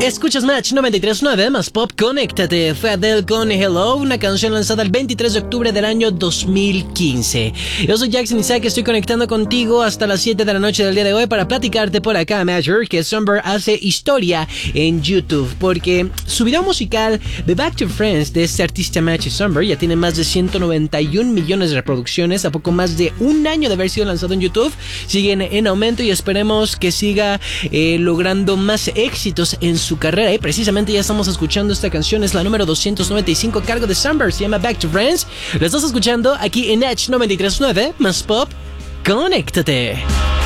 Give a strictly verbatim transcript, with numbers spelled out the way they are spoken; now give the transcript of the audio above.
Escuchas Match noventa y tres punto nueve más Pop, conéctate. Fue Adele con Hello, una canción lanzada el veintitrés de octubre del año dos mil quince. Yo soy Jackson Isaac, estoy conectando contigo hasta las siete de la noche del día de hoy para platicarte por acá, Major, que Summer hace historia en YouTube, porque su video musical de Back to Friends de este artista Match Summer ya tiene más de ciento noventa y un millones de reproducciones a poco más de un año de haber sido lanzado en YouTube. Siguen en aumento y esperemos que siga eh, logrando más éxitos en su carrera. Y precisamente ya estamos escuchando esta canción, es la número doscientos noventa y cinco a cargo de Summer, se llama Back to Friends. Lo estás escuchando aquí en Edge noventa y tres punto nueve más Pop, conéctate.